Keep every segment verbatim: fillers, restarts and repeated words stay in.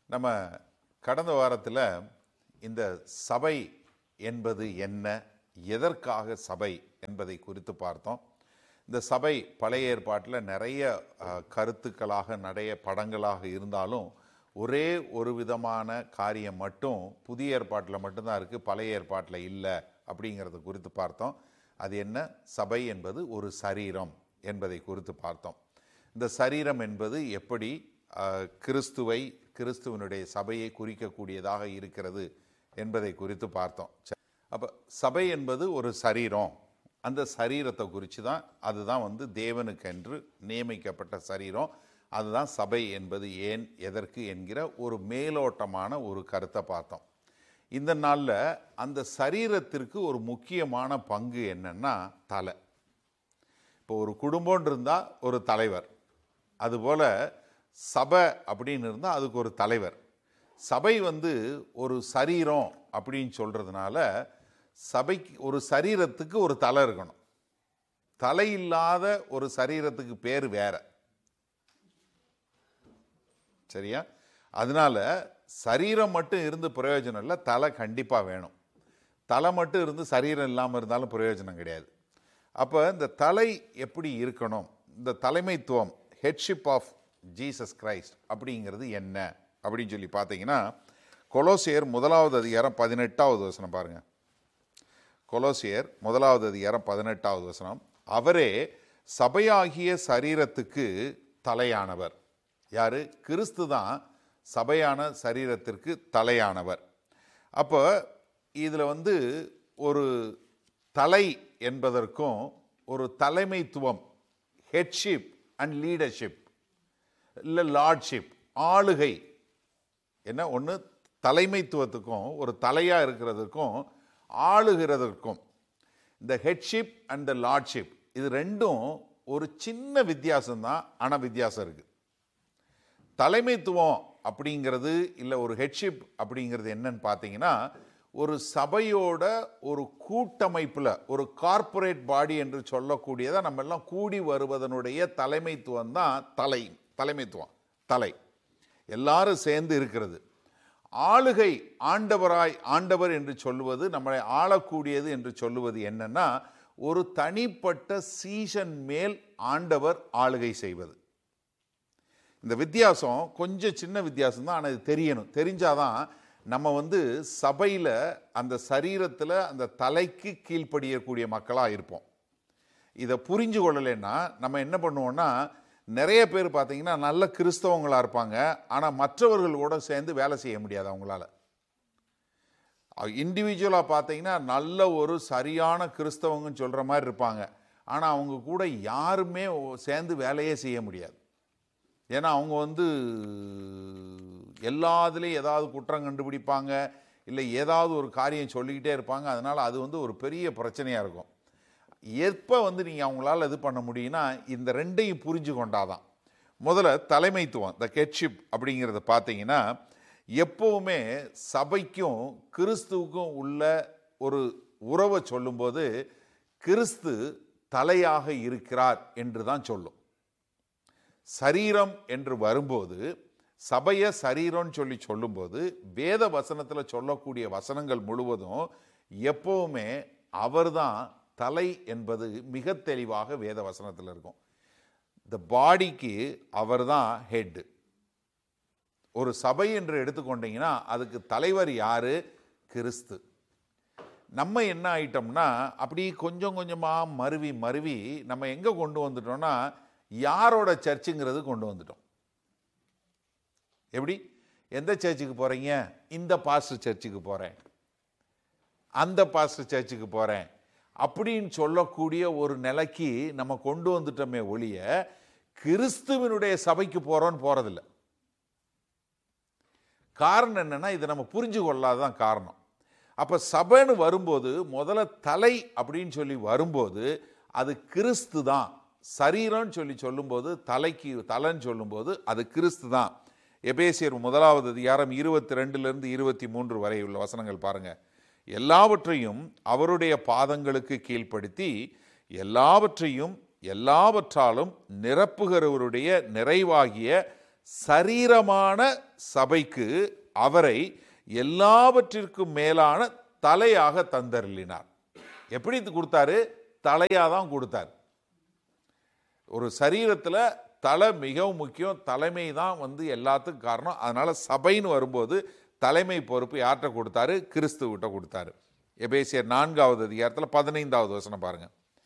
நம்ம கடந்த வாரத்தில் இந்த சபை என்பது என்ன, எதற்காக சபை என்பதை குறித்து பார்த்தோம். இந்த சபை பழைய ஏற்பாட்டில் நிறைய கருத்துக்களாக நிறைய படங்களாக இருந்தாலும் ஒரே ஒரு விதமான காரியம் மட்டும் புதிய ஏற்பாட்டில் மட்டும்தான் இருக்குது, பழைய ஏற்பாட்டில் இல்லை அப்படிங்கிறது குறித்து பார்த்தோம். அது என்ன? சபை என்பது ஒரு சரீரம் என்பதை குறித்து பார்த்தோம். இந்த சரீரம் என்பது எப்படி கிறிஸ்துவை கிறிஸ்துவனுடைய சபையை குறிக்கக்கூடியதாக இருக்கிறது என்பதை குறித்து பார்த்தோம். அப்போ சபை என்பது ஒரு சரீரம், அந்த சரீரத்தை குறித்து தான், அதுதான் வந்து தேவனுக்கென்று நியமிக்கப்பட்ட சரீரம், அதுதான் சபை என்பது ஏன் எதற்கு என்கிற ஒரு மேலோட்டமான ஒரு கருத்தை பார்த்தோம். இந்த நாளில் அந்த சரீரத்திற்கு ஒரு முக்கியமான பங்கு என்னன்னா தலை. இப்போ ஒரு குடும்பம் இருந்தால் ஒரு தலைவர், அதுபோல் சபை அப்படின்னு இருந்தால் அதுக்கு ஒரு தலைவர். சபை வந்து ஒரு சரீரம் அப்படின்னு சொல்கிறதுனால சபைக்கு ஒரு சரீரத்துக்கு ஒரு தலை இருக்கணும். தலை இல்லாத ஒரு சரீரத்துக்கு பேர் வேற, சரியா? அதனால சரீரம் மட்டும் இருந்து பிரயோஜனம் இல்லை, தலை கண்டிப்பாக வேணும். தலை மட்டும் இருந்து சரீரம் இல்லாமல் இருந்தாலும் பிரயோஜனம் கிடையாது. அப்போ இந்த தலை எப்படி இருக்கணும், இந்த தலைமைத்துவம், ஹெட்ஷிப் ஆஃப் ஜீசஸ் கிரைஸ்ட் அப்படிங்கிறது என்ன அப்படின்னு சொல்லி பார்த்தீங்கன்னா, கொலோசியர் முதலாவது அதிகாரம் பதினெட்டாவது வசனம் பாருங்க. கொலோசியர் முதலாவது அதிகாரம் பதினெட்டாவது வசனம். அவரே சபையாகிய சரீரத்துக்கு தலையானவர். யாரு? கிறிஸ்து தான் சபையான சரீரத்திற்கு தலையானவர். அப்போ இதில் வந்து ஒரு தலை என்பதற்கும் ஒரு தலைமைத்துவம், ஹெட்ஷிப் அண்ட் லீடர்ஷிப் இல்லை லார்ட்ஷிப், ஆளுகை என்ன ஒன்று, தலைமைத்துவத்துக்கும் ஒரு தலையாக இருக்கிறதுக்கும் ஆளுகிறதற்கும், இந்த ஹெட்ஷிப் அண்ட் த லார்ட்ஷிப் இது ரெண்டும் ஒரு சின்ன வித்தியாசம்தான், ஆனால் வித்தியாசம் இருக்குது. தலைமைத்துவம் அப்படிங்கிறது இல்லை ஒரு ஹெட்ஷிப் அப்படிங்கிறது என்னன்னு பார்த்தீங்கன்னா, ஒரு சபையோட ஒரு கூட்டமைப்பில் ஒரு கார்ப்பரேட் பாடி என்று சொல்லக்கூடியதை நம்ம எல்லாம் கூடி வருவதனுடைய தலைமைத்துவம் தான் தலை தலைமைத்துவம் தலை எல்லாரும் சேர்ந்து இருக்கிறது. ஆளுகை, ஆண்டவராய் ஆண்டவர் என்று சொல்லுவது, நம்மளை ஆளக்கூடியது என்று சொல்லுவது என்னன்னா, ஒரு தனிப்பட்ட சீசன் மேல் ஆண்டவர் ஆளுகை செய்வது. இந்த வித்தியாசம் கொஞ்சம் சின்ன வித்தியாசம் தான், ஆனால் இது தெரியணும். தெரிஞ்சாதான் நம்ம வந்து சபையில் அந்த சரீரத்தில் அந்த தலைக்கு கீழ்ப்படியக்கூடிய மக்களாக இருப்போம். இதை புரிஞ்சு கொள்ளலைன்னா நம்ம என்ன பண்ணுவோம்னா, நிறைய பேர் பார்த்தீங்கன்னா நல்ல கிறிஸ்தவங்களாக இருப்பாங்க, ஆனால் மற்றவர்களோட சேர்ந்து வேலை செய்ய முடியாது அவங்களால. இண்டிவிஜுவலாக பார்த்தீங்கன்னா நல்ல ஒரு சரியான கிறிஸ்தவங்கன்னு சொல்கிற மாதிரி இருப்பாங்க, ஆனால் அவங்க கூட யாருமே சேர்ந்து வேலையே செய்ய முடியாது. ஏன்னா அவங்க வந்து எல்லாத்துலேயும் ஏதாவது குற்றம் கண்டுபிடிப்பாங்க, இல்லை ஏதாவது ஒரு காரியம் சொல்லிக்கிட்டே இருப்பாங்க. அதனால் அது வந்து ஒரு பெரிய பிரச்சனையாக இருக்கும். எப்போ வந்து நீங்கள் அவங்களால இது பண்ண முடியும்னா, இந்த ரெண்டையும் புரிஞ்சு கொண்டாதான். முதல்ல தலைமைத்துவம், த ஹெட்ஷிப் அப்படிங்கிறத பார்த்தீங்கன்னா, எப்போவுமே சபைக்கும் கிறிஸ்துவுக்கும் உள்ள ஒரு உறவை சொல்லும்போது கிறிஸ்து தலையாக இருக்கிறார் என்று தான் சொல்லும். சரீரம் என்று வரும்போது, சபையை சரீரம்னு சொல்லி சொல்லும்போது வேத வசனத்தில் சொல்லக்கூடிய வசனங்கள் முழுவதும் எப்போவுமே அவர்தான் தலை என்பது மிக தெளிவாக வேத வசனத்தில் இருக்கும். இந்த பாடிக்கு அவர் தான் ஹெட். ஒரு சபை என்று எடுத்துக்கொண்டீங்கன்னா அதுக்கு தலைவர் யாரு? கிறிஸ்து. நம்ம என்ன ஆயிட்டோம்னா, அப்படி கொஞ்சம் கொஞ்சமாக மருவி மருவி நம்ம எங்கே கொண்டு வந்துட்டோம்னா, யாரோட சர்ச்சுங்கிறது கொண்டு வந்துட்டோம். எப்படி? எந்த சர்ச்சுக்கு போகிறீங்க? இந்த பாஸ்டர் சர்ச்சுக்கு போகிறேன், அந்த பாஸ்டர் சர்ச்சுக்கு போகிறேன் அப்படின்னு சொல்லக்கூடிய ஒரு நிலைக்கு நம்ம கொண்டு வந்துட்டோமே ஒழிய, கிறிஸ்துவனுடைய சபைக்கு போகிறோன்னு போகிறதில்லை. காரணம் என்னன்னா, இதை நம்ம புரிஞ்சு கொள்ளாதான் காரணம். அப்போ சபைன்னு வரும்போது முதல்ல தலை அப்படின்னு சொல்லி வரும்போது அது கிறிஸ்து தான். சரீரம்னு சொல்லி சொல்லும்போது தலைக்கு தலைன்னு சொல்லும்போது அது கிறிஸ்து தான். எபேசியர் முதலாவது அதிகாரம் இருபத்தி ரெண்டுலேருந்து இருபத்தி மூன்று வரை உள்ள வசனங்கள் பாருங்க. எல்லாவற்றையும் அவருடைய பாதங்களுக்கு கீழ்ப்படுத்தி எல்லாவற்றையும் எல்லாவற்றாலும் நிரப்புகிறவருடைய நிறைவாகிய சரீரமான சபைக்கு அவரை எல்லாவற்றிற்கும் மேலான தலையாக தந்தருளினார். எப்படி கொடுத்தாரு? தலையாக தான் கொடுத்தார். ஒரு சரீரத்தில் தலை மிகவும் முக்கியம். தலைமை தான் வந்து எல்லாத்துக்கும் காரணம். அதனால சபைன்னு வரும்போது தலைமை பொறுப்பு யார்கிட்ட கொடுத்தாரு? கிறிஸ்துவிட்ட கொடுத்தாரு. எபேசியர் நான்காவது அதிகாரத்தில் பதினைந்தாவது வசனம் பாருங்க.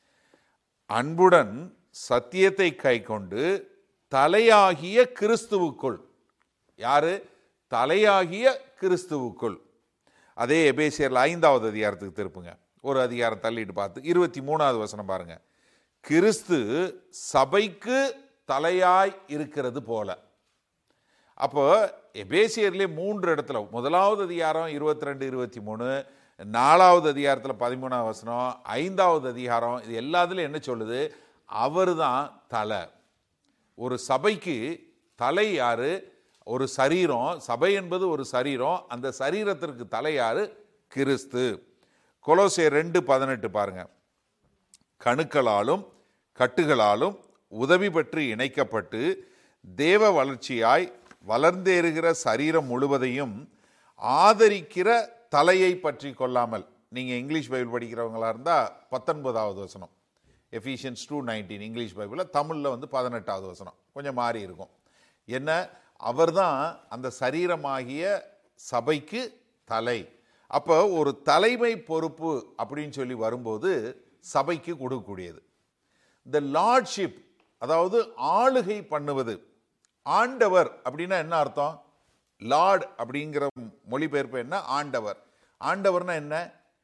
அன்புடன் சத்தியத்தை கை கொண்டு தலையாகிய கிறிஸ்துவுக்குள். யாரு? தலையாகிய கிறிஸ்துவுக்குள். அதே எபேசியர் ஐந்தாவது அதிகாரத்துக்கு திருப்புங்க, ஒரு அதிகாரம் தள்ளிட்டு பார்த்து இருபத்தி மூணாவது வசனம் பாருங்க. கிறிஸ்து சபைக்கு தலையாய் இருக்கிறது போல. அப்போ எபேசியர்லேயே மூன்று இடத்துல, முதலாவது அதிகாரம் இருபத்தி ரெண்டு இருபத்தி மூணு, நாலாவது அதிகாரத்தில் பதிமூணாவது வசனம், ஐந்தாவது அதிகாரம், இது எல்லாத்துலையும் என்ன சொல்லுது? அவர் தான் தலை. ஒரு சபைக்கு தலை யாரு? ஒரு சரீரம். சபை என்பது ஒரு சரீரம். அந்த சரீரத்திற்கு தலை யாரு? கிறிஸ்து. கொலோசியர் ரெண்டு பதினெட்டு பாருங்க. கணுக்களாலும் கட்டுகளாலும் உதவி பெற்று இணைக்கப்பட்டு தேவ வளர்ச்சியாய் வளர்ந்தேறுகிற சரீரம் முழுவதையும் ஆதரிக்கிற தலையை பற்றி கொள்ளாமல். நீங்கள் இங்கிலீஷ் பைபிள் படிக்கிறவங்களா இருந்தால் பத்தொன்பதாவது வசனம், எஃபிஷியன்ஸ் டூ நைன்டீன் இங்கிலீஷ் பைபிளில், தமிழில் வந்து பதினெட்டாவது வசனம் கொஞ்சம் மாறி இருக்கும். என்ன? அவர் தான் அந்த சரீரமாகிய சபைக்கு தலை. அப்போ ஒரு தலைமை பொறுப்பு அப்படின்னு சொல்லி வரும்போது சபைக்கு கொடுக்கக்கூடியது. இந்த லார்ட்ஷிப், அதாவது ஆளுகை பண்ணுவது. ஆண்டவர் அப்படின்னா என்ன அர்த்தம்? லார்ட் அப்படிங்கிற மொழிபெயர்ப்பு என்ன? ஆண்டவர். ஆண்டவர்னா என்ன?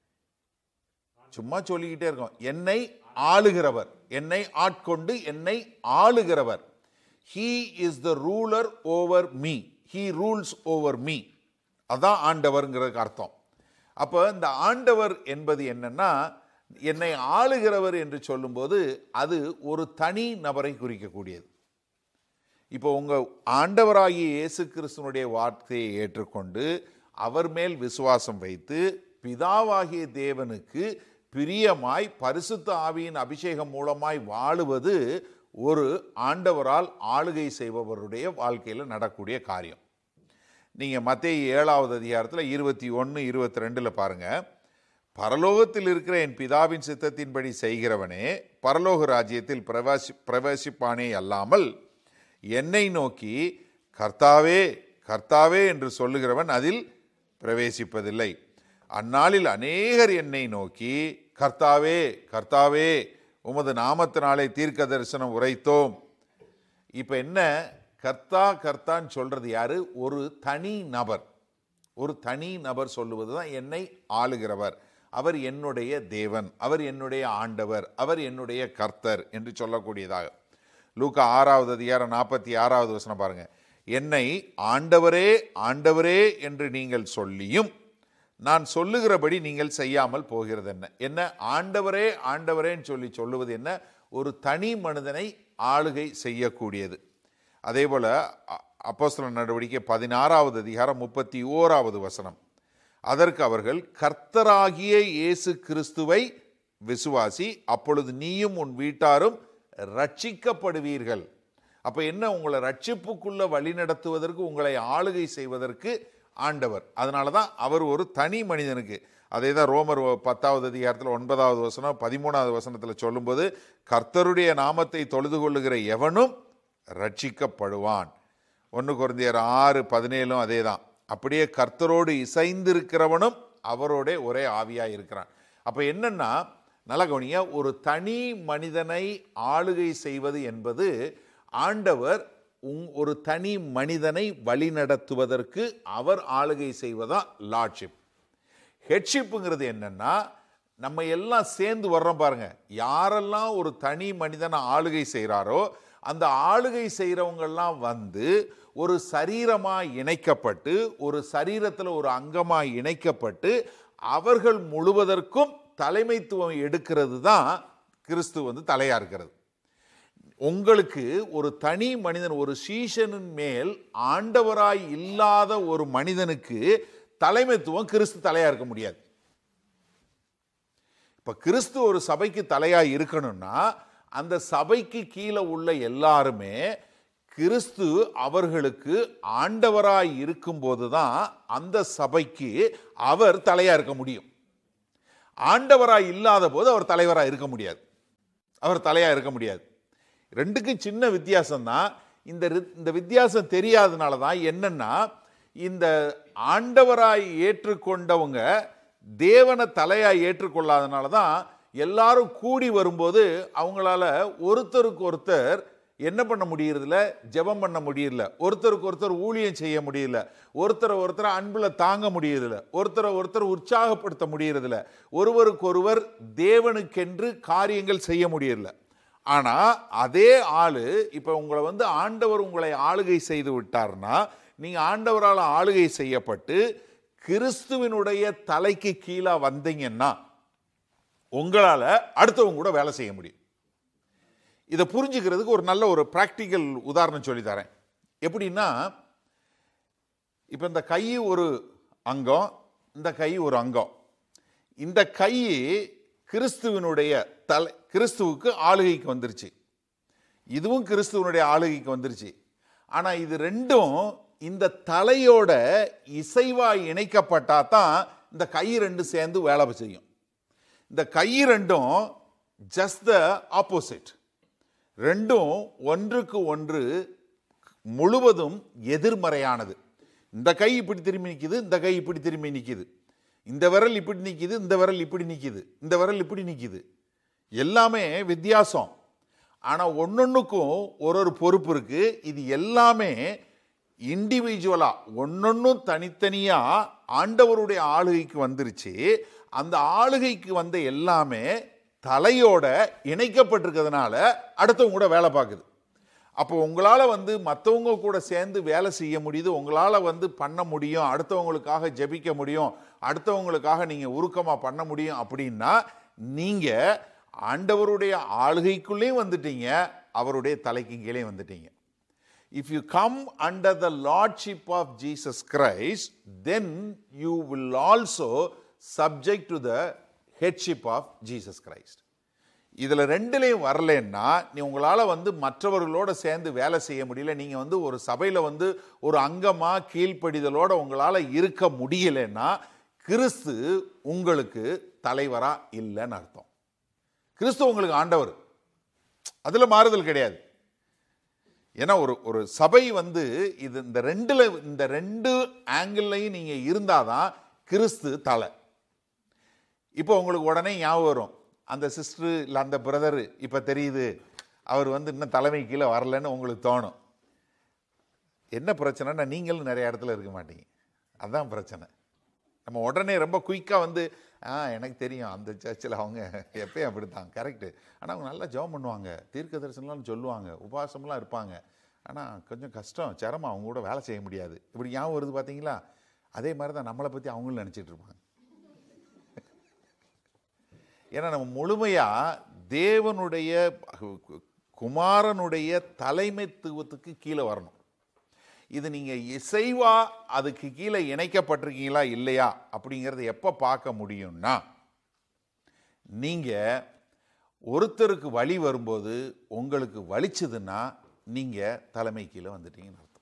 சும்மா சொல்லிக்கிட்டே இருக்கோம். என்னை ஆளுகிறவர், என்னை ஆட்கொண்டு என்னை ஆளுகிறவர். He is the ruler over me. He rules over me. அதான் ஆண்டவர்ங்கிறதுக்கு அர்த்தம். அப்போ இந்த ஆண்டவர் என்பது என்னன்னா, என்னை ஆளுகிறவர் என்று சொல்லும்போது அது ஒரு தனி நபரை குறிக்கக்கூடியது. இப்போ உங்கள் ஆண்டவராகிய இயேசு கிறிஸ்துவனுடைய வார்த்தையை ஏற்றுக்கொண்டு அவர் மேல் விசுவாசம் வைத்து பிதாவாகிய தேவனுக்கு பிரியமாய் பரிசுத்த ஆவியின் அபிஷேகம் மூலமாய் வாழுவது ஒரு ஆண்டவரால் ஆளுகை செய்பவருடைய வாழ்க்கையில் நடக்கூடிய காரியம். நீங்கள் மத்தேயு ஏழாவது அதிகாரத்தில் இருபத்தி ஒன்று இருபத்தி ரெண்டில் பாருங்கள். பரலோகத்தில் இருக்கிற என் பிதாவின் சித்தத்தின்படி செய்கிறவனே பரலோக ராஜ்யத்தில் பிரவேசி பிரவேசிப்பானே அல்லாமல் என்னை நோக்கி கர்த்தாவே கர்த்தாவே என்று சொல்லுகிறவன் அதில் பிரவேசிப்பதில்லை. அந்நாளில் அநேகர் என்னை நோக்கி கர்த்தாவே கர்த்தாவே உமது நாமத்தினாலே தீர்க்க தரிசனம் உரைத்தோம். இப்போ என்ன? கர்த்தா கர்த்தான்னு சொல்றது யாரு? ஒரு தனி நபர். ஒரு தனி நபர் சொல்லுவது தான் என்னை ஆளுகிறவர். அவர் என்னுடைய தேவன், அவர் என்னுடைய ஆண்டவர், அவர் என்னுடைய கர்த்தர் என்று சொல்லக்கூடியதாக. லூக்கா ஆறாவது அதிகாரம் நாற்பத்தி ஆறாவது வசனம் பாருங்க. என்னை ஆண்டவரே ஆண்டவரே என்று நீங்கள் சொல்லியும் நான் சொல்லுகிறபடி நீங்கள் செய்யாமல் போகிறது என்ன? என்ன? ஆண்டவரே ஆண்டவரேன்னு சொல்லி சொல்லுவது என்ன? ஒரு தனி மனிதனை ஆளுகை செய்யக்கூடியது. அதே போல அப்போஸ்தலர் நடவடிக்கை பதினாறாவது அதிகாரம் முப்பத்தி ஓராவது வசனம். அதற்கு அவர்கள் கர்த்தராகிய இயேசு கிறிஸ்துவை விசுவாசி, அப்பொழுது நீயும் உன் வீட்டாரும் ரட்சிக்கப்படுவீர்கள். அப்ப என்ன? உங்களை ரட்சிப்புக்குள்ள வழி நடத்துவதற்கு, உங்களை ஆளுகை செய்வதற்கு ஆண்டவர். அதனால தான் அவர் ஒரு தனி மனிதனுக்கு. அதே தான் ரோமர் பத்தாவது அதிகாரத்தில் ஒன்பதாவது வசனம் பதிமூணாவது வசனத்தில் சொல்லும்போது கர்த்தருடைய நாமத்தை தொழுது கொள்ளுகிற எவனும் ரட்சிக்கப்படுவான். ஒன்று கொரிந்தியர் ஆறு பதினேழும் அதே தான். அப்படியே கர்த்தரோடு இசைந்திருக்கிறவனும் அவரோட ஒரே ஆவியாக இருக்கிறான். அப்போ என்னன்னா, நல்ல கவனியா, ஒரு தனி மனிதனை ஆளுகை செய்வது என்பது ஆண்டவர் ஒரு தனி மனிதனை வழி நடத்துவதற்கு அவர் ஆளுகை செய்வதா லார்ட்ஷிப். ஹெட்ஷிப்புங்கிறது என்னன்னா, நம்ம எல்லாம் சேர்ந்து வர்றோம் பாருங்க. யாரெல்லாம் ஒரு தனி மனிதனை ஆளுகை செய்கிறாரோ அந்த ஆளுகை செய்கிறவங்கெல்லாம் வந்து ஒரு சரீரமாக இணைக்கப்பட்டு, ஒரு சரீரத்தில் ஒரு அங்கமாக இணைக்கப்பட்டு அவர்கள் முழுவதற்கும் தலைமைத்துவம் எடுக்கிறது தான் கிறிஸ்து வந்து தலையா இருக்கிறது. உங்களுக்கு ஒரு தனி மனிதன், ஒரு சீஷனின் மேல் ஆண்டவராய் இல்லாத ஒரு மனிதனுக்கு தலைமைத்துவம் கிறிஸ்து தலையா இருக்க முடியாது. இப்ப கிறிஸ்து ஒரு சபைக்கு தலையா இருக்கணும்னா அந்த சபைக்கு கீழே உள்ள எல்லாருமே கிறிஸ்து அவர்களுக்கு ஆண்டவராய் இருக்கும்போது தான் அந்த சபைக்கு அவர் தலையா இருக்க முடியும். ஆண்டவராய் இல்லாத போது அவர் தலைவராக இருக்க முடியாது, அவர் தலையா இருக்க முடியாது. ரெண்டுக்கும் சின்ன வித்தியாசம் தான். இந்த இந்த வித்தியாசம் தெரியாதனால தான் என்னன்னா, இந்த ஆண்டவராய் ஏற்றுக்கொண்டவங்க தேவனை தலையாய் ஏற்றுக்கொள்ளாதனால தான் எல்லாரும் கூடி வரும்போது அவங்களால ஒருத்தருக்கு ஒருத்தர் என்ன பண்ண முடியறதில்ல, ஜெபம் பண்ண முடியல, ஒருத்தருக்கு ஒருத்தர் ஊழியம் செய்ய முடியல, ஒருத்தரை ஒருத்தர் அன்புல தாங்க முடியறதில்ல, ஒருத்தரை ஒருத்தர் உற்சாகப்படுத்த முடியறதில்ல, ஒருவருக்கு ஒருவர் தேவனுக்கென்று காரியங்கள் செய்ய முடியல. ஆனா அதே ஆளு இப்ப உங்களை வந்து ஆண்டவர் உங்களை ஆளுகை செய்து விட்டார்னா, நீங்க ஆண்டவரால் ஆளுகை செய்யப்பட்டு கிறிஸ்துவினுடைய தலைக்கு கீழே வந்தீங்கன்னா உங்களால அடுத்தவங்க கூட வேலை செய்ய முடியும். இதை புரிஞ்சுக்கிறதுக்கு ஒரு நல்ல ஒரு பிராக்டிக்கல் உதாரணம் சொல்லி தரேன். எப்படின்னா, இப்ப இந்த கை ஒரு அங்கம், இந்த கை ஒரு அங்கம். இந்த கை கிறிஸ்துவனுடைய தலை, கிறிஸ்துவுக்கு ஆளுகைக்கு வந்துருச்சு. இதுவும் கிறிஸ்துவனுடைய ஆளுகைக்கு வந்துருச்சு. ஆனா இது ரெண்டும் இந்த தலையோட இசைவா இணைக்கப்பட்டா தான் இந்த கை ரெண்டு சேர்ந்து வேலை செய்யும். இந்த கை ரெண்டும் ஜஸ்ட் த ஆப்போசிட். ரெண்டும் ஒன்றுக்கு ஒன்று முழுவதும் எதிர்மறையானது. இந்த கை இப்படி திரும்பி நிற்கிது, இந்த கை இப்படி திரும்பி நிற்கிது, இந்த விரல் இப்படி நிற்கிது, இந்த விரல் இப்படி நிற்கிது, இந்த விரல் இப்படி நிற்கிது. எல்லாமே வித்தியாசம். ஆனால் ஒன்னொன்னுக்கும் ஒரு ஒரு பொறுப்பு இருக்கு. இது எல்லாமே இண்டிவிஜுவலா ஒன்னொன்னும் தனித்தனியா ஆண்டவருடைய ஆளுகைக்கு வந்துருச்சு. அந்த ஆளுகைக்கு வந்த எல்லாமே தலையோட இணைக்கப்பட்டிருக்கிறதுனால அடுத்தவங்க கூட வேலை பார்க்குது. அப்போ உங்களால் வந்து மற்றவங்க கூட சேர்ந்து வேலை செய்ய முடியுது, உங்களால் வந்து பண்ண முடியும், அடுத்தவங்களுக்காக ஜெபிக்க முடியும், அடுத்தவங்களுக்காக நீங்கள் உருக்கமாக பண்ண முடியும். அப்படின்னா நீங்கள் ஆண்டவருடைய ஆளுகைக்குள்ளேயும் வந்துட்டீங்க, அவருடைய தலைக்கு கீழே வந்துட்டீங்க. If you come under the lordship of Jesus Christ, then you will also subject to the headship of Jesus Christ. இதில் ரெண்டுலேயும் வரலன்னா நீ உங்களால் வந்து மற்றவர்களோட சேர்ந்து வேலை செய்ய முடியல, நீங்கள் வந்து ஒரு சபையில் வந்து ஒரு அங்கமாக கீழ்ப்படிதலோடு உங்களால் இருக்க முடியலன்னா கிறிஸ்து உங்களுக்கு தலைவராக இல்லைன்னு அர்த்தம். கிறிஸ்து உங்களுக்கு ஆண்டவர், அதில் மாறுதல் கிடையாது. ஏன்னா ஒரு ஒரு சபை வந்து இது இந்த ரெண்டுல இந்த ரெண்டு ஆங்கிள்லையும் நீங்கள் இருந்தால் தான் கிறிஸ்து தலை. இப்போ உங்களுக்கு உடனே ஞாபகம் வரும், அந்த சிஸ்டர் இல்லை அந்த பிரதர் இப்போ தெரியுது அவர் வந்து இன்னும் தலைமை கீழே வரலன்னு உங்களுக்கு தோணும். என்ன பிரச்சனைனா நீங்களும் நிறைய இடத்துல இருக்க மாட்டீங்க, அதுதான் பிரச்சனை. நம்ம உடனே ரொம்ப குயிக்காக வந்து ஆ எனக்கு தெரியும் அந்த சர்ச்சில் அவங்க எப்பயும் அப்படித்தான், கரெக்டு. ஆனால் அவங்க நல்லா ஜெபம் பண்ணுவாங்க, தீர்க்க தரிசனம்லாம் சொல்லுவாங்க, உபவாசம்லாம் இருப்பாங்க, ஆனால் கொஞ்சம் கஷ்டம், சிரமம், அவங்க கூட வேலை செய்ய முடியாது. இப்படி ஞாபகம் வருது பார்த்தீங்களா? அதே மாதிரி தான் நம்மளை பற்றி அவங்களும் நினச்சிட்டு இருப்பாங்க. ஏன்னா நம்ம முழுமையாக தேவனுடைய குமாரனுடைய தலைமைத்துவத்துக்கு கீழே வரணும். இது நீங்கள் இசைவா அதுக்கு கீழே இணைக்கப்பட்டிருக்கீங்களா இல்லையா அப்படிங்கிறத எப்போ பார்க்க முடியும்னா, நீங்கள் ஒருத்தருக்கு வழி வரும்போது உங்களுக்கு வலிச்சதுன்னா நீங்கள் தலைமை கீழே வந்துட்டீங்கன்னு அர்த்தம்.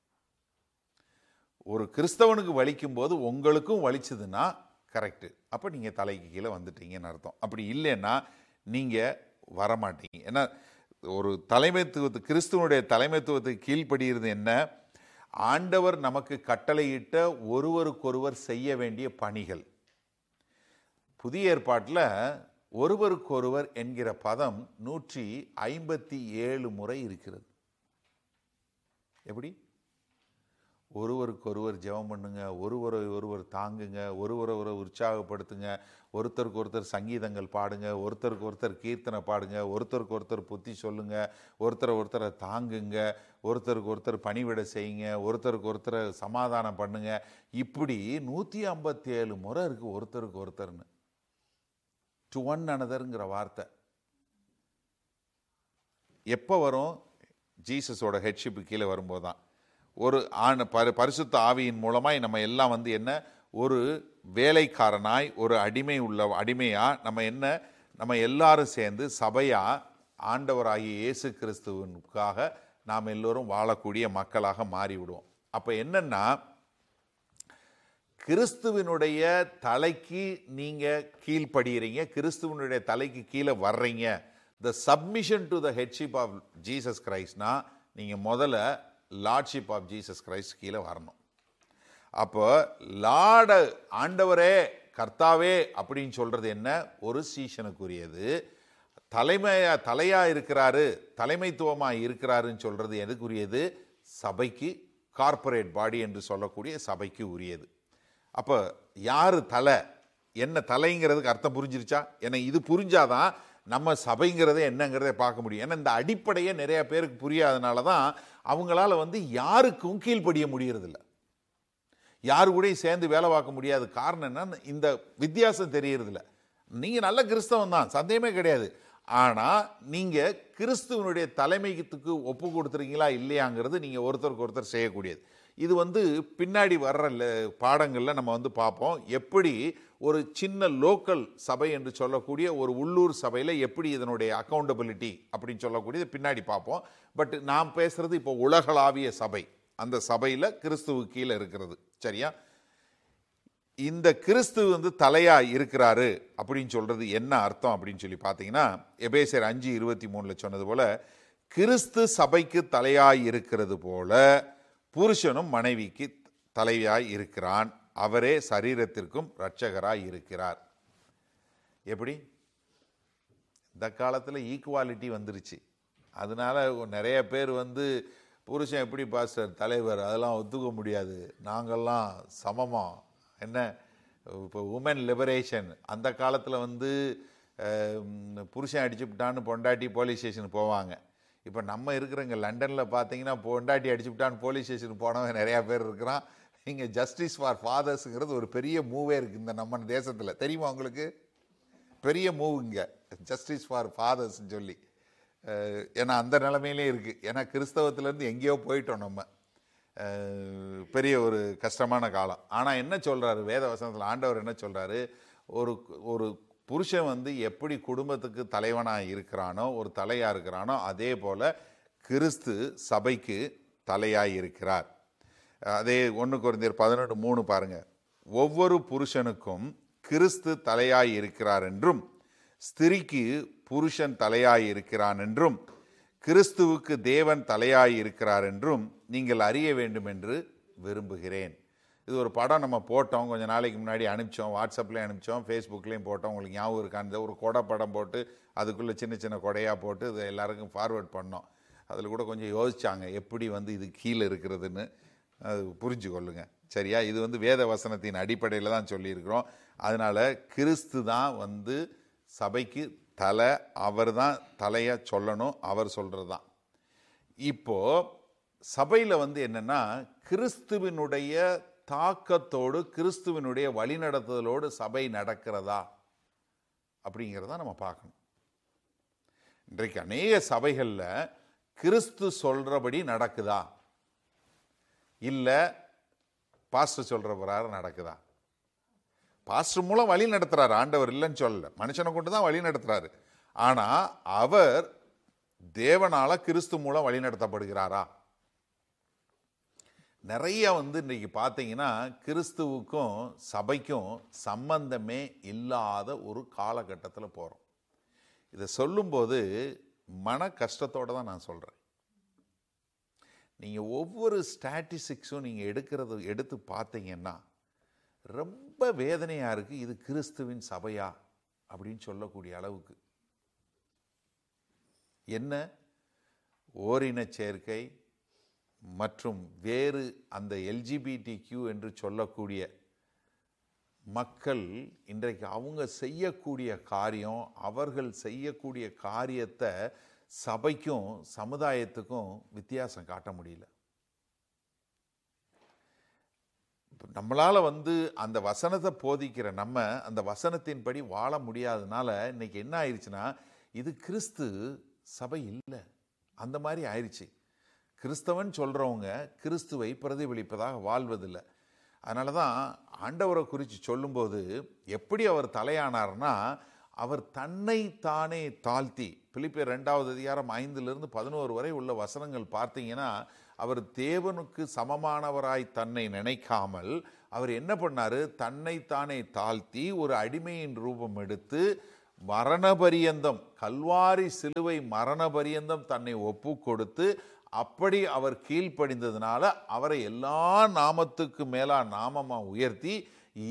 ஒரு கிறிஸ்தவனுக்கு வலிக்கும் போது உங்களுக்கும் வலிச்சதுன்னா கரெக்டு, அப்போ நீங்கள் தலைக்கு கீழே வந்துட்டீங்கன்னு அர்த்தம். அப்படி இல்லைன்னா நீங்கள் வரமாட்டீங்க. ஏன்னா ஒரு தலைமைத்துவத்து கிறிஸ்துவனுடைய தலைமைத்துவத்துக்கு கீழ்ப்படுகிறது என்ன, ஆண்டவர் நமக்கு கட்டளையிட்ட ஒருவருக்கொருவர் செய்ய வேண்டிய பணிகள். புதிய ஏற்பாட்டில் ஒருவருக்கொருவர் என்கிற பதம் நூற்றி ஐம்பத்தி ஏழு முறை இருக்கிறது. எப்படி? ஒருவருக்கொருவர் ஜெபம் பண்ணுங்க, ஒருவரை ஒருவர் தாங்குங்க, ஒருவரை ஒருவர் உற்சாகப்படுத்துங்க, ஒருத்தருக்கு ஒருத்தர் சங்கீதங்கள் பாடுங்க, ஒருத்தருக்கு ஒருத்தர் கீர்த்தனை பாடுங்க, ஒருத்தருக்கு ஒருத்தர் புத்தி சொல்லுங்க, ஒருத்தரை ஒருத்தரை தாங்குங்க, ஒருத்தருக்கு ஒருத்தர் பணிவிட செய்யுங்க, ஒருத்தருக்கு ஒருத்தரை சமாதானம் பண்ணுங்க. இப்படி நூற்றி ஐம்பத்தி ஏழு முறை இருக்கு ஒருத்தருக்கு ஒருத்தர்னு. டு ஒன் அனதர்ங்கிற வார்த்தை எப்போ வரும்? ஜீசஸோட ஹெட்ஷிப்பு கீழே வரும்போது தான். ஒரு ஆண் பரி பரிசுத்த ஆவியின் மூலமாய் நம்ம எல்லாம் வந்து என்ன, ஒரு வேலைக்காரனாய் ஒரு அடிமை உள்ள அடிமையாக நம்ம என்ன நம்ம எல்லாரும் சேர்ந்து சபையாக ஆண்டவராகிய இயேசு கிறிஸ்துவனுக்காக நாம் எல்லோரும் வாழக்கூடிய மக்களாக மாறிவிடுவோம். அப்போ என்னன்னா, கிறிஸ்துவனுடைய தலைக்கு நீங்கள் கீழ்ப்படுகிறீங்க, கிறிஸ்துவனுடைய தலைக்கு கீழே வர்றீங்க. த submission to the headship of Jesus கிரைஸ்ட்னா நீங்கள் முதல்ல லார்ட்ஷிப் ஆஃப் ஜீசஸ் கிரைஸ்ட் கீழே வரணும். அப்போ லார்ட ஆண்டவரே கர்த்தாவே அப்படின்னு சொல்கிறது என்ன? ஒரு சீஷனுக்குரியது. தலைமையா தலையாக இருக்கிறாரு, தலைமைத்துவமாக இருக்கிறாருன்னு சொல்கிறது எதுக்குரியது? சபைக்கு, கார்ப்பரேட் பாடி என்று சொல்லக்கூடிய சபைக்கு உரியது. அப்போ யார் தலை, என்ன தலைங்கிறதுக்கு அர்த்தம் புரிஞ்சிருச்சா? ஏன்னா இது புரிஞ்சாதான் நம்ம சபைங்கிறத என்னங்கிறத பார்க்க முடியும். ஏன்னா இந்த அடிப்படையை நிறைய பேருக்கு புரியாதனால தான் அவங்களால வந்து யாருக்கும் கீழ்ப்படிய முடியறதில்ல, யாரு கூடயும் சேர்ந்து வேலை பார்க்க முடியாது. காரணம் என்ன? இந்த வித்தியாசம் தெரியறதில்ல. நீங்கள் நல்ல கிறிஸ்தவன் தான், சந்தேகமே கிடையாது. ஆனால் நீங்கள் கிறிஸ்துவனுடைய தலைமைத்துக்கு ஒப்பு கொடுத்துருக்கீங்களா இல்லையாங்கிறது நீங்கள் ஒருத்தருக்கு ஒருத்தர் செய்யக்கூடியது. இது வந்து பின்னாடி வர்ற பாடங்களில் நம்ம வந்து பார்ப்போம். எப்படி ஒரு சின்ன லோக்கல் சபை என்று சொல்லக்கூடிய ஒரு உள்ளூர் சபையில் எப்படி இதனுடைய அக்கௌண்டபிலிட்டி அப்படின்னு சொல்லக்கூடியது பின்னாடி பார்ப்போம். பட் நாம் பேசுகிறது இப்போ உலகளாவிய சபை, அந்த சபையில் கிறிஸ்துவ கீழே இருக்கிறது. சரியா? இந்த கிறிஸ்து வந்து தலையா இருக்கிறாரு அப்படின்னு சொல்றது என்ன அர்த்தம் அப்படின்னு சொல்லி பார்த்தீங்கன்னா, எபேசியர் அஞ்சு இருபத்தி மூணுல சொன்னது போல, கிறிஸ்து சபைக்கு தலையாய் இருக்கிறது போல புருஷனும் மனைவிக்கு தலையாய் இருக்கிறான், அவரே சரீரத்திற்கும் இரட்சகராய் இருக்கிறார். எப்படி? இந்த காலத்தில் ஈக்குவாலிட்டி வந்துருச்சு. அதனால நிறைய பேர் வந்து புருஷன் எப்படி பாஸ்டர் தலைவர், அதெல்லாம் ஒத்துக்க முடியாது, நாங்கள்லாம் சமமா, என்ன இப்போ உமன் லிபரேஷன். அந்த காலத்தில் வந்து புருஷன் அடிச்சுவிட்டான்னு பொண்டாட்டி போலீஸ் ஸ்டேஷனுக்கு போவாங்க. இப்போ நம்ம இருக்கிறவங்க லண்டனில் பார்த்தீங்கன்னா பொண்டாட்டி அடிச்சுவிட்டான்னு போலீஸ் ஸ்டேஷனுக்கு போனவங்க நிறையா பேர் இருக்கிறான். இங்கே ஜஸ்டிஸ் ஃபார் ஃபாதர்ஸுங்கிறது ஒரு பெரிய மூவே இருக்குது இந்த நம்ம தேசத்தில். தெரியுமா உங்களுக்கு? பெரிய மூவ் இங்கே ஜஸ்டிஸ் ஃபார் ஃபாதர்ஸ்ன்னு சொல்லி. ஏன்னா அந்த நிலைமையிலே இருக்குது. ஏன்னா கிறிஸ்தவத்திலேருந்து எங்கேயோ போயிட்டோம் நம்ம. பெரிய ஒரு கஷ்டமான காலம். ஆனால் என்ன சொல்கிறாரு வேத வசனத்தில் ஆண்டவர் என்ன சொல்கிறாரு? ஒரு ஒரு புருஷன் வந்து எப்படி குடும்பத்துக்கு தலைவனாக இருக்கிறானோ, ஒரு தலையாக இருக்கிறானோ, அதே போல் கிறிஸ்து சபைக்கு தலையாக இருக்கிறார். அதே ஒன்று கொரிந்தியர் பதினொன்று மூணு பாருங்கள். ஒவ்வொரு புருஷனுக்கும் கிறிஸ்து தலையாய் இருக்கிறார் என்றும், ஸ்திரிக்கு புருஷன் தலையாய் இருக்கிறான் என்றும், கிறிஸ்துவுக்கு தேவன் தலையாய் இருக்கிறார் என்றும் நீங்கள் அறிய வேண்டும் என்று விரும்புகிறேன். இது ஒரு படம் நம்ம போட்டோம், கொஞ்சம் நாளைக்கு முன்னாடி அனுப்பிச்சோம், வாட்ஸ்அப்லேயும் அனுப்பிச்சோம், ஃபேஸ்புக்லேயும் போட்டோம். உங்களுக்கு ஞாபகம் இருக்கான்னு ஒரு கொடை படம் போட்டு அதுக்குள்ளே சின்ன சின்ன கொடையாக போட்டு இது எல்லாருக்கும் ஃபார்வேர்ட் பண்ணோம். அதில் கூட கொஞ்சம் யோசித்தாங்க எப்படி வந்து இது கீழே இருக்கிறதுன்னு. அது புரிஞ்சு கொள்ளுங்க. சரியா? இது வந்து வேத வசனத்தின் அடிப்படையில் தான் சொல்லியிருக்கிறோம். அதனால் கிறிஸ்து தான் வந்து சபைக்கு தலை, அவர் தான் தலையை சொல்லணும், அவர் சொல்கிறது தான். இப்போது சபையில் வந்து என்னென்னா, கிறிஸ்துவினுடைய தாக்கத்தோடு கிறிஸ்துவினுடைய வழிநடத்துதலோடு சபை நடக்கிறதா அப்படிங்கிறத நம்ம பார்க்கணும். இன்றைக்கு அநேக சபைகளில் கிறிஸ்து சொல்கிறபடி நடக்குதா, இல்லை பாஸ்டர் சொல்கிற பிரகாரம் நடக்குதா? பாஸ்டர் மூலம் வழி நடத்துகிறார் ஆண்டவர், இல்லைன்னு சொல்லல, மனுஷனை கொண்டு தான் வழி நடத்துகிறாரு. ஆனால் அவர் தேவனால் கிறிஸ்து மூலம் வழி நடத்தப்படுகிறாரா? நிறைய வந்து இன்றைக்கி பார்த்தீங்கன்னா கிறிஸ்துவுக்கும் சபைக்கும் சம்பந்தமே இல்லாத ஒரு காலகட்டத்தில் போகிறோம். இதை சொல்லும்போது மன கஷ்டத்தோடு தான் நான் சொல்கிறேன். நீங்கள் ஒவ்வொரு ஸ்டாட்டிஸ்டிக்ஸும் நீங்கள் எடுக்கிறது எடுத்து பார்த்தீங்கன்னா ரொம்ப வேதனையாக இருக்குது. இது கிறிஸ்துவின் சபையா அப்படின்னு சொல்லக்கூடிய அளவுக்கு. என்ன ஓரின சேர்க்கை மற்றும் வேறு அந்த எல்ஜிபிடி கியூ என்று சொல்லக்கூடிய மக்கள் இன்றைக்கு அவங்க செய்யக்கூடிய காரியம், அவர்கள் செய்யக்கூடிய காரியத்தை சபைக்கும் சமுதாயத்துக்கும் வித்தியாசம் காட்ட முடியல. நம்மளால் வந்து அந்த வசனத்தை போதிக்கிற நம்ம அந்த வசனத்தின்படி வாழ முடியாதனால இன்னைக்கு என்ன ஆயிடுச்சுன்னா, இது கிறிஸ்து சபை இல்லை, அந்த மாதிரி ஆயிடுச்சு. கிறிஸ்தவன் சொல்கிறவங்க கிறிஸ்துவை பிரதிபலிப்பதாக வாழ்வதில்லை. அதனால தான் ஆண்டவரை குறித்து சொல்லும்போது எப்படி அவர் தலையானார்னா, அவர் தன்னை தானே தாழ்த்தி, பிலிப்பியர் ரெண்டாவது அதிகாரம் ஐந்திலிருந்து பதினோரு வரை உள்ள வசனங்கள் பார்த்தீங்கன்னா, அவர் தேவனுக்கு சமமானவராய் தன்னை நினைக்காமல் அவர் என்ன பண்ணாரு, தன்னை தானே தாழ்த்தி ஒரு அடிமையின் ரூபம் எடுத்து மரணபரியந்தம், கல்வாரி சிலுவை மரணபரியந்தம் தன்னை ஒப்பு கொடுத்து, அப்படி அவர் கீழ்ப்படிந்ததுனால அவரை எல்லா நாமத்துக்கு மேலா நாமமா உயர்த்தி